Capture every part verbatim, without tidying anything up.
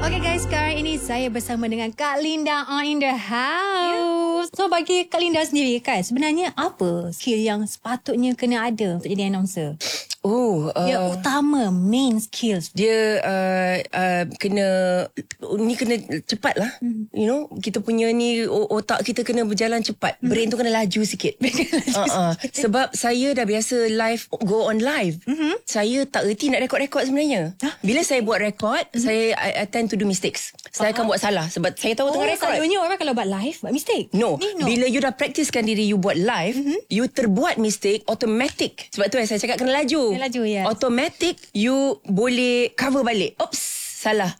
Okay guys, sekarang ini saya bersama dengan Kak Linda on in the house. Yeah. So bagi Kak Linda sendiri kan, sebenarnya apa skill yang sepatutnya kena ada untuk jadi announcer? Oh, uh, Yang utama, main skills. Dia uh, uh, kena, ni kena cepat lah. Mm-hmm. You know, kita punya ni, otak kita kena berjalan cepat. Mm-hmm. Brain tu kena laju sikit. uh-uh. Sebab saya dah biasa live, go on live. Mm-hmm. Saya tak erti nak rekod-rekod sebenarnya. Huh? Bila saya buat rekod, mm-hmm. saya I, I tend to do mistakes. Saya uh-huh. akan buat salah sebab saya tahu oh, tengah rekod. Selalunya orang kalau buat live, buat mistake. No. Ni, no. Bila you dah practicekan diri you buat live, mm-hmm. you terbuat mistake automatic. Sebab tu yang saya cakap kena laju. Laju, yes. Automatic you boleh cover balik. Oops, salah.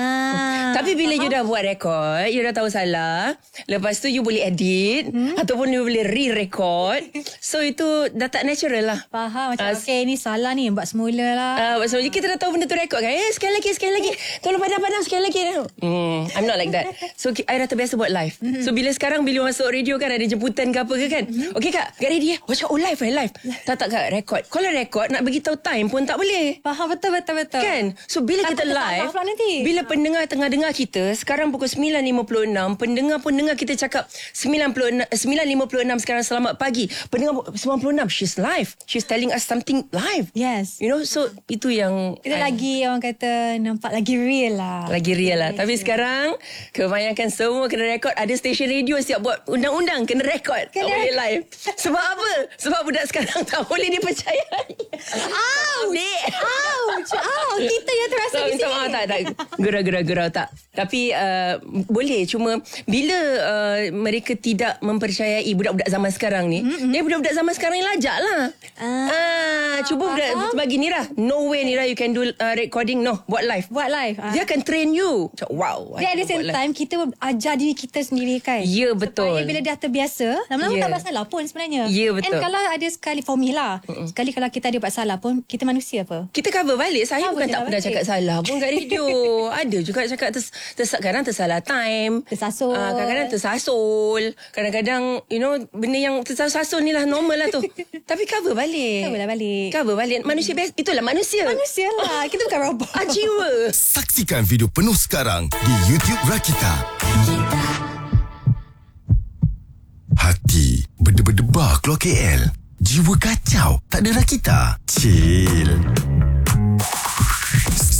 Ah, Tapi bila faham? you dah buat rekod, you dah tahu salah, lepas tu you boleh edit hmm? ataupun you boleh re-record. So itu dah tak natural lah. Faham macam uh, okay ni salah ni buat semula lah. Uh, so kita dah tahu benda tu rekod kan. Eh sekali lagi, sekali lagi. Tolong padam-padam sekali lagi. Hmm, I'm not like that. So I dah terbiasa buat live. Mm-hmm. So bila sekarang bila masuk radio kan ada jemputan ke apa ke kan. Mm-hmm. Okay kak, get ready eh. Macam oh live eh live. Tak tak kak rekod. Kalau rekod nak bagi tahu time pun tak boleh. Faham betul betul betul. Kan? So bila Takut kita live, bila pendengar tengah dengar kita, sekarang pukul sembilan lima puluh enam, pendengar pun dengar kita cakap sembilan lima puluh enam sekarang selamat pagi. Pendengar sembilan puluh enam, she's live. She's telling us something live. Yes. You know, so itu yang itu I, lagi orang kata nampak lagi real lah. Lagi real lah. Tapi sekarang kebanyakan semua kena rekod. Ada stesen radio siap buat undang-undang kena rekod. Tak boleh live. Sebab apa? Sebab budak sekarang tak boleh dipercayai. Ouch! Ouch! Ouch! Kita yang terasa so, di sini. So, tak, tak. Gerau-gerau tak. Tapi uh, boleh. Cuma bila uh, mereka tidak mempercayai budak-budak zaman sekarang ni, mm-hmm. eh budak-budak zaman sekarang ni lajak lah. Ah, ah, cuba budak bagi Nira. No way Nira you can do uh, recording. No, buat live. Buat live. Ah. Dia akan train you. Wow. Dia at the same time kita ajar diri kita sendiri kan. Ya, betul. Supaya bila dah terbiasa, lama-lama yeah. tak buat salah pun sebenarnya. Ya, betul. And kalau ada sekali formula, mm-mm. sekali kalau kita ada buat salah pun, kita manusia apa? Kita cover balik. Saya cover bukan tak pernah cakap salah pun kat radio. Ada juga cakap ters, ters, kadang tersalah time. Tersasul. Uh, kadang-kadang tersasul. Kadang-kadang, you know, benda yang tersasul ni lah normal lah tu. Tapi cover balik. Cover lah balik. Cover balik. Manusia biasa. Itulah manusia. Manusia lah. Kita bukan robot. Ah, jiwa. Saksikan video penuh sekarang di YouTube Rakita. Hati berdebar-debar keluar K L. Jiwa kacau tak ada Rakita. Chill.